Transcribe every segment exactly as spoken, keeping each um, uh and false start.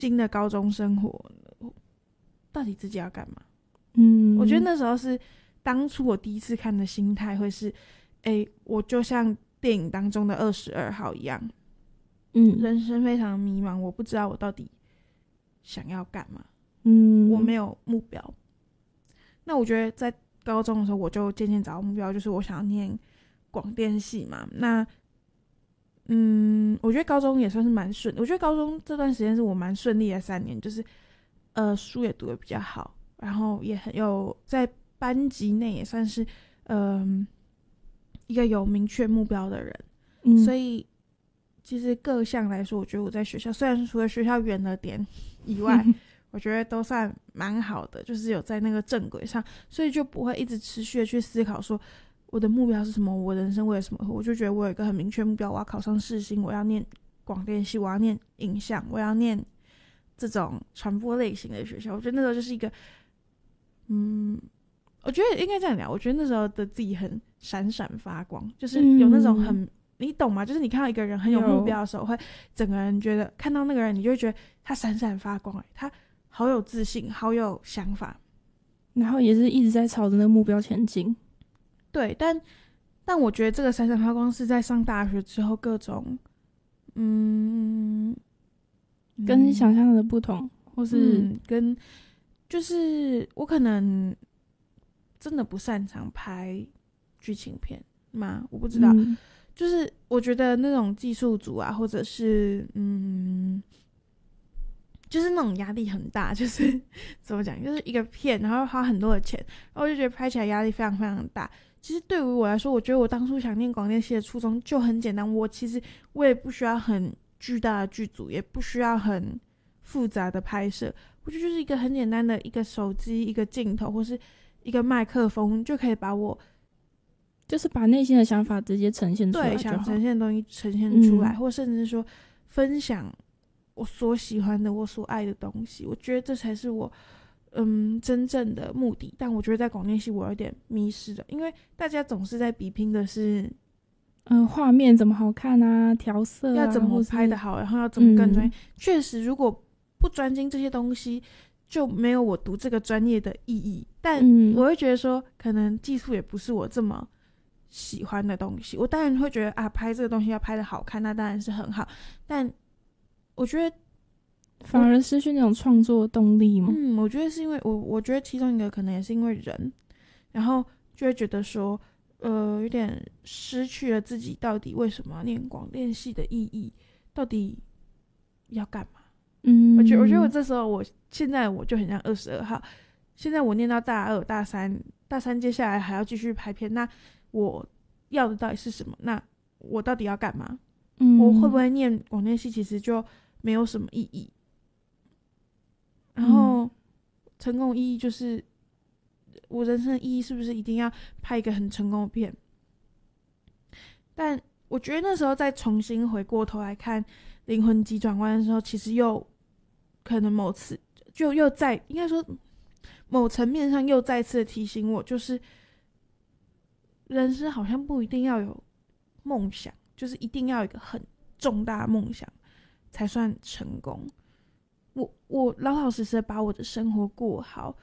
新的高中生活，到底自己要干嘛？ 嗯， 我觉得那时候是当初我第一次看的心态会是，哎，我就像电影当中的二十二号一样， 嗯， 人生非常迷茫，我不知道我到底想要干嘛， 嗯， 我没有目标。那我觉得在高中的时候，我就渐渐找到目标，就是我想要念广电系嘛。那嗯，我觉得高中也算是蛮顺，我觉得高中这段时间是我蛮顺利的三年，就是呃书也读得比较好，然后也很有在班级内也算是嗯、呃、一个有明确目标的人， 嗯， 所以其实各项来说，我觉得我在学校虽然除了学校远了点以外，我觉得都算蛮好的，就是有在那个正轨上，所以就不会一直持续的去思考说我的目标是什么，我人生为了什么。我就觉得我有一个很明确目标，我要考上世新，我要念广电系，我要念影像，我要念这种传播类型的学校。我觉得那时候就是一个，嗯，我觉得应该这样讲，我觉得那时候的自己很闪闪发光，就是有那种很。嗯你懂吗？就是你看到一个人很有目标的时候，会整个人觉得看到那个人，你就会觉得他闪闪发光、欸，他好有自信，好有想法， 然后也是一直在朝着那个目标前进。 对，但但我觉得这个闪闪发光是在上大学之后各种，嗯， 跟你想象的不同，或是、 嗯、跟就是我可能真的不擅长拍剧情片吗？我不知道。嗯，就是我觉得那种技术组啊，或者是嗯，就是那种压力很大，就是怎么讲，就是一个片，然后花很多的钱，然后我就觉得拍起来压力非常非常大。其实对于我来说，我觉得我当初想念广电系的初衷就很简单，我其实我也不需要很巨大的剧组，也不需要很复杂的拍摄，我觉得就是一个很简单的一个手机、一个镜头或是一个麦克风，就可以把我。 就是把内心的想法直接呈现出来就好， 对，想呈现的东西呈现出来、嗯、或甚至是说分享我所喜欢的我所爱的东西，我觉得这才是我嗯真正的目的。但我觉得在广电系我有点迷失了，因为大家总是在比拼的是嗯画面怎么好看啊，调色、啊、 要怎么拍得好，然后要怎么更专业。确、嗯、实如果不专精这些东西就没有我读这个专业的意义，但我会觉得说可能技术也不是我这么喜欢的东西，我当然会觉得啊，拍这个东西要拍得好看，那当然是很好，但我觉得反而失去那种创作动力吗？ 嗯，我觉得是因为我，我觉得其中一个可能也是因为人，然后就会觉得说，呃，有点失去了自己到底为什么要念广电系的意义，到底要干嘛？嗯，我觉得，我觉得我这时候，我现在我就很像二十二号，现在我念到大二、大三，大三接下来还要继续拍片，那我要的到底是什么？那我到底要干嘛？嗯，我会不会念广电系其实就没有什么意义。然后成功的意义就是我人生的意义是不是一定要拍一个很成功的片？但我觉得那时候再重新回过头来看灵魂急转弯的时候，其实又可能某次就又在应该说某层面上又再次的提醒我，就是人生好像不一定要有梦想，就是一定要有一个很重大的梦想才算成功。我我老老实实的把我的生活过好，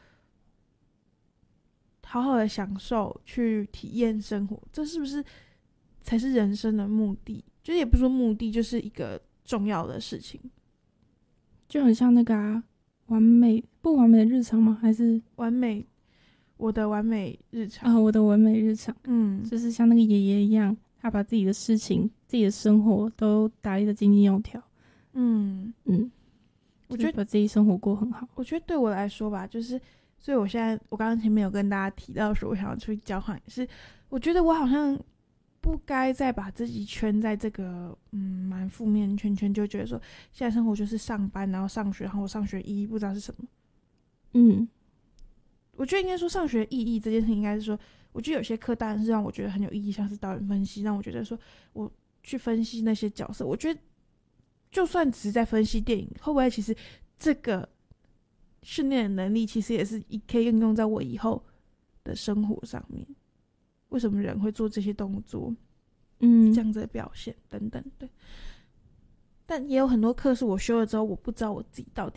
好好的享受，去体验生活，这是不是才是人生的目的？就也不是说目的，就是一个重要的事情。 就很像那个啊，完美不完美的日常吗？还是完美？我的完美日常啊，我的完美日常， 嗯， 就是像那个爷爷一样，他把自己的事情、自己的生活都打理得井井有条。嗯嗯，我觉得把自己生活过很好。 我觉得对我来说吧，就是所以我现在我刚刚前面有跟大家提到说，我想要出去交换，是我觉得我好像不该再把自己圈在这个嗯蛮负面圈圈，就觉得说现在生活就是上班，然后上学，然后我上学意义不知道是什么。嗯。我觉得应该说上学意义这件事情应该是说，我觉得有些课当然是让我觉得很有意义，像是导演分析，让我觉得说我去分析那些角色，我觉得就算只是在分析电影，会不会其实这个训练的能力其实也是可以应用在我以后的生活上面？为什么人会做这些动作？嗯，这样子的表现等等的。 但也有很多课是我修了之后，我不知道我自己到底